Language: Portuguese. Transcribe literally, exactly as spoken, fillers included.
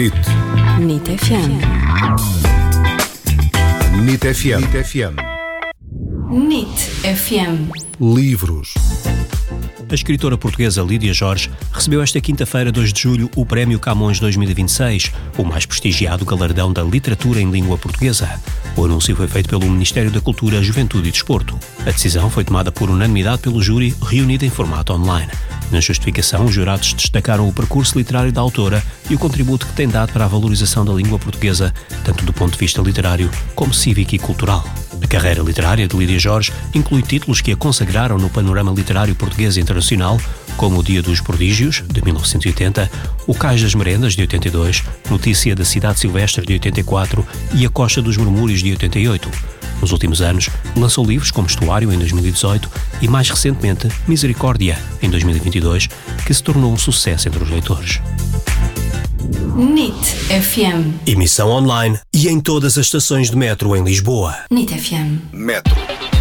N I T. N I T F M. N I T F M. N I T F M. N I T F M. Livros. A escritora portuguesa Lídia Jorge recebeu esta quinta-feira, dois de julho, o Prémio Camões dois mil e vinte e seis, o mais prestigiado galardão da literatura em língua portuguesa. O anúncio foi feito pelo Ministério da Cultura, Juventude e Desporto. A decisão foi tomada por unanimidade pelo júri, reunido em formato online. Na justificação, os jurados destacaram o percurso literário da autora e o contributo que tem dado para a valorização da língua portuguesa, tanto do ponto de vista literário como cívico e cultural. A carreira literária de Lídia Jorge inclui títulos que a consagraram no panorama literário português e internacional, como O Dia dos Prodígios, de mil novecentos e oitenta, O Cais das Merendas, de oitenta e dois, Notícia da Cidade Silvestre, de oitenta e quatro e A Costa dos Murmúrios, de oitenta e oito. Nos últimos anos, lançou livros como Estuário, em dois mil e dezoito, e mais recentemente, Misericórdia, em dois mil e vinte e dois, que se tornou um sucesso entre os leitores. N I T F M. Emissão online e em todas as estações de metro em Lisboa. N I T F M. Metro.